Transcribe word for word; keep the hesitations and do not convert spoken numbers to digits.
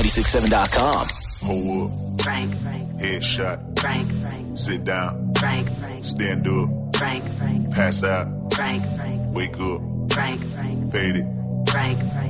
six seven dot com. Hold up. Frank, Frank. Headshot. Frank, Frank. Sit down. Frank, Frank. Stand up. Frank, Frank. Pass out. Frank, Frank. Wake up. Frank, Frank. Fade it. Frank, Frank.